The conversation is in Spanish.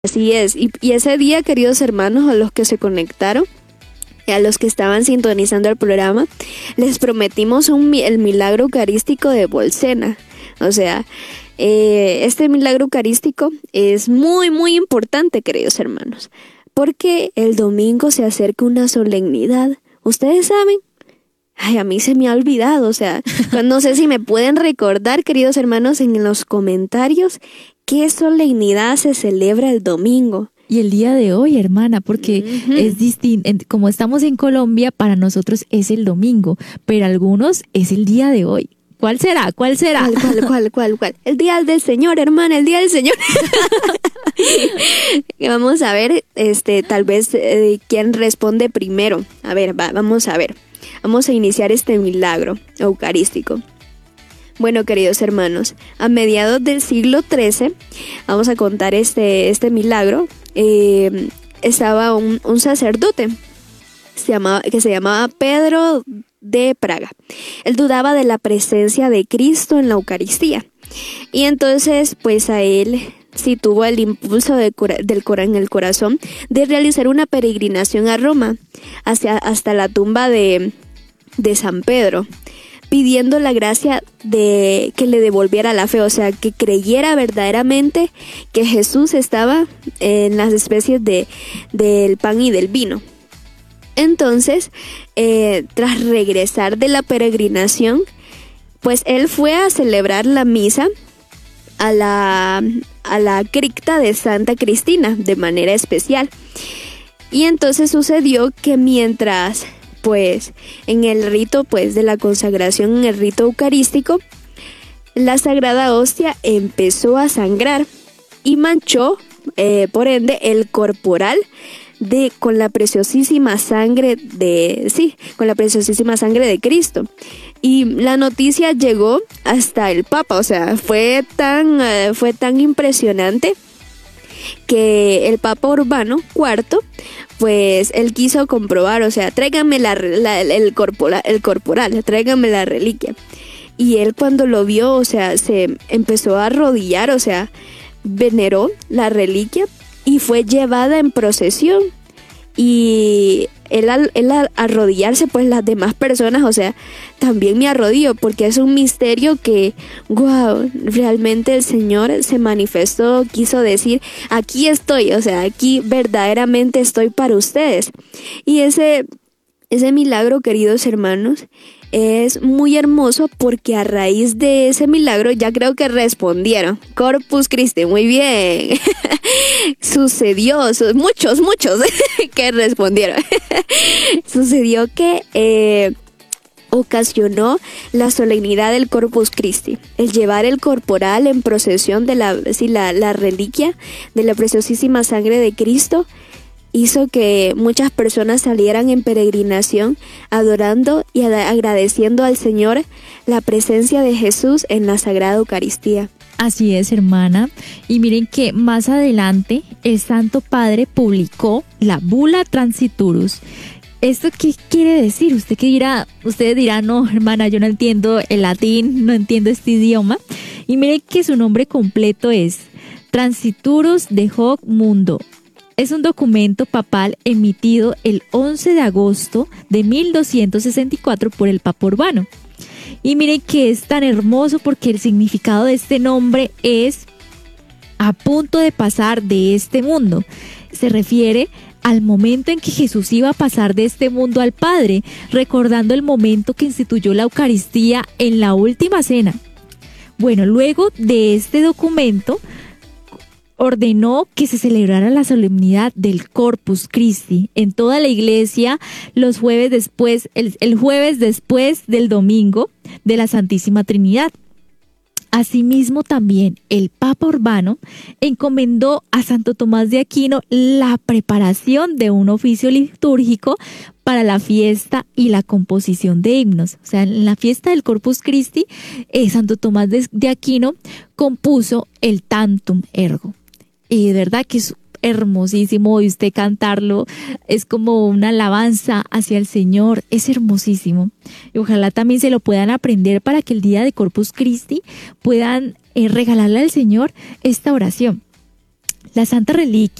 Así es, y ese día, queridos hermanos, a los que se conectaron, a los que estaban sintonizando el programa, les prometimos el milagro eucarístico de Bolsena. O sea, este milagro eucarístico es muy, muy importante, queridos hermanos, porque el domingo se acerca una solemnidad. ¿Ustedes saben? Ay, a mí se me ha olvidado, o sea, no sé si me pueden recordar, queridos hermanos, en los comentarios, qué solemnidad se celebra el domingo. Y el día de hoy, hermana, porque es distinto, como estamos en Colombia, para nosotros es el domingo, pero algunos es el día de hoy. ¿Cuál será? ¿Cuál será? ¿Cuál? El día del Señor, hermana, el día del Señor. Vamos a ver, tal vez quién responde primero. A ver, vamos a ver. Vamos a iniciar este milagro eucarístico. Bueno, queridos hermanos, a mediados del siglo XIII, vamos a contar este milagro. Estaba un sacerdote que se llamaba Pedro de Praga. Él dudaba de la presencia de Cristo en la Eucaristía. Y entonces, pues a él sí tuvo el impulso en el corazón de realizar una peregrinación a Roma, hasta la tumba de San Pedro, pidiendo la gracia de que le devolviera la fe, o sea, que creyera verdaderamente que Jesús estaba en las especies del pan y del vino. Entonces, tras regresar de la peregrinación, pues él fue a celebrar la misa a la cripta de Santa Cristina de manera especial. Y entonces sucedió que mientras, pues, en el rito, pues, de la consagración, en el rito eucarístico, la Sagrada Hostia empezó a sangrar y manchó, por ende, el corporal con la preciosísima sangre de Cristo. Y la noticia llegó hasta el Papa, o sea, fue tan impresionante que el Papa Urbano IV, pues él quiso comprobar, o sea, tráigame el corporal, tráigame la reliquia. Y él, cuando lo vio, o sea, se empezó a arrodillar, o sea, veneró la reliquia y fue llevada en procesión. Y él al arrodillarse, pues las demás personas, o sea, también me arrodillo, porque es un misterio que, wow, realmente el Señor se manifestó, quiso decir, aquí estoy, o sea, aquí verdaderamente estoy para ustedes. Y ese milagro, queridos hermanos, es muy hermoso, porque a raíz de ese milagro ya creo que respondieron. Corpus Christi, muy bien. Sucedió, muchos que respondieron. Sucedió que ocasionó la solemnidad del Corpus Christi, el llevar el corporal en procesión de la reliquia de la preciosísima sangre de Cristo. Hizo que muchas personas salieran en peregrinación, adorando y agradeciendo al Señor la presencia de Jesús en la Sagrada Eucaristía. Así es, hermana. Y miren que más adelante el Santo Padre publicó la Bula Transiturus. ¿Esto qué quiere decir? Usted dirá, no, hermana, yo no entiendo el latín, no entiendo este idioma. Y miren que su nombre completo es Transiturus de Hoc Mundo. Es un documento papal emitido el 11 de agosto de 1264 por el Papa Urbano. Y miren que es tan hermoso, porque el significado de este nombre es a punto de pasar de este mundo. Se refiere al momento en que Jesús iba a pasar de este mundo al Padre, recordando el momento que instituyó la Eucaristía en la última cena. Bueno, luego de este documento, ordenó que se celebrara la solemnidad del Corpus Christi en toda la iglesia el jueves después del domingo de la Santísima Trinidad. Asimismo, también el Papa Urbano encomendó a Santo Tomás de Aquino la preparación de un oficio litúrgico para la fiesta y la composición de himnos. O sea, en la fiesta del Corpus Christi, Santo Tomás de Aquino compuso el Tantum Ergo. Y de verdad que es hermosísimo, y usted cantarlo es como una alabanza hacia el Señor, es hermosísimo. Y ojalá también se lo puedan aprender, para que el día de Corpus Christi puedan regalarle al Señor esta oración. la Santa Reliquia